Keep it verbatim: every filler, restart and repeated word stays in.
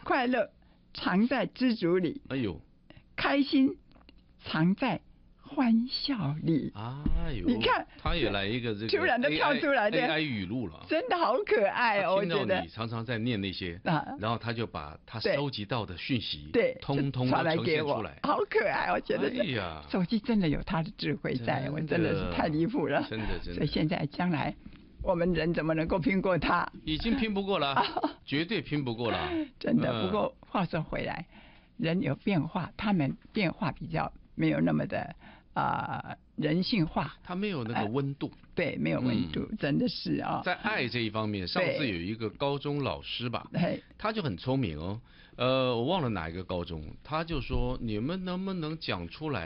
快乐藏在知足里， 哎呦， 开心藏在欢笑里。 哎呦， 你看， 他也来一个这个突然的跳出来的 A I 语录了， 真的好可爱哦！我听到觉得你常常在念那些， 啊然后他就把他收集到的讯息， 对， 通通都传来呈给我现出来， 好可爱！我觉得， 哎呀， 手机真的有它的智慧在，我真的是太离谱了， 真的真的。 所以现在将来我们人怎么能够拼过它？ 已经拼不过了，绝对拼不过了， 真的。 嗯、 不过话说回来，人有变化，他们变化比较没有那么的啊、呃、人性化， 他没有那个温度， 呃、对，没有温度，嗯、真的是啊、哦。 在爱这一方面，上次有一个高中老师吧，他就很聪明哦，呃，我忘了哪一个高中，他就说你们能不能讲出来。